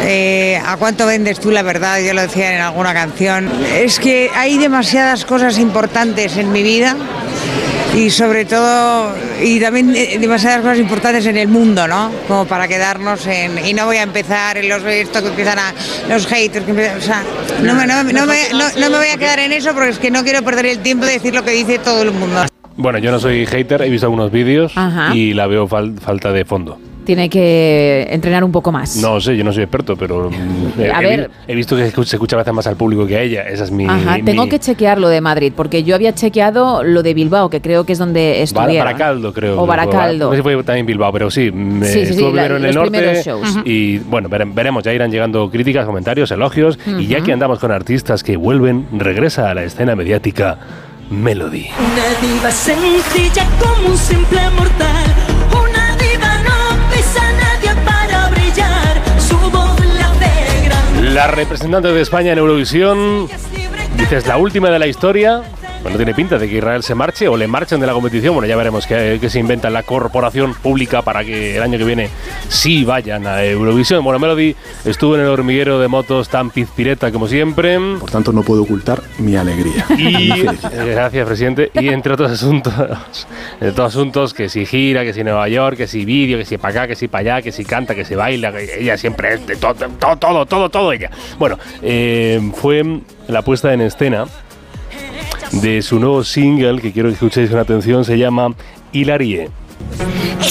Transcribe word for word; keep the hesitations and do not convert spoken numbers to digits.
eh, ¿a cuánto vendes tú la verdad? Yo lo decía en alguna canción. Es que hay demasiadas cosas importantes en mi vida. Y sobre todo, y también demasiadas cosas importantes en el mundo, ¿no? Como para quedarnos en... Y no voy a empezar en los esto que empiezan a... Los haters que empiezan... O sea, no me, no, no, me, no, no me voy a quedar en eso porque es que no quiero perder el tiempo de decir lo que dice todo el mundo. Bueno, yo no soy hater, he visto algunos vídeos. Ajá. Y la veo fal- falta de fondo. Tiene que entrenar un poco más. No sé, yo no soy experto, pero eh, A he, ver. he visto que se escucha a veces más al público que a ella. Esa es mi... Ajá, mi tengo que chequear lo de Madrid, porque yo había chequeado lo de Bilbao, que creo que es donde estuvieron. Baracaldo, creo. O Baracaldo. No sé si fue también Bilbao, pero sí. Me Sí, sí, sí, estuvo la- primero en el los norte. primeros shows. Y bueno, vere- veremos, ya irán llegando críticas, comentarios, elogios. Uh-huh. Y ya que andamos con artistas que vuelven, regresa a la escena mediática Melody. Una diva sencilla como un simple mortal. Una diva no pisa a nadie para brillar. Su voz la hace grande. La representante de España en Eurovisión, dices, la última de la historia. Bueno, tiene pinta de que Israel se marche o le marchen de la competición. Bueno, ya veremos qué, qué se inventa la corporación pública para que el año que viene sí vayan a Eurovisión. Bueno, Melody estuvo en el hormiguero de motos tan pizpireta como siempre. Por tanto, no puedo ocultar mi alegría. Y, gracias, presidente. Y entre otros asuntos, entre otros asuntos, que si gira, que si Nueva York, que si vídeo, que si para acá, que si para allá, que si canta, que si baila, que ella siempre es de todo, todo, todo, todo, todo ella. Bueno, eh, fue la puesta en escena de su nuevo single, que quiero que escuchéis con atención, se llama Hilarie. Es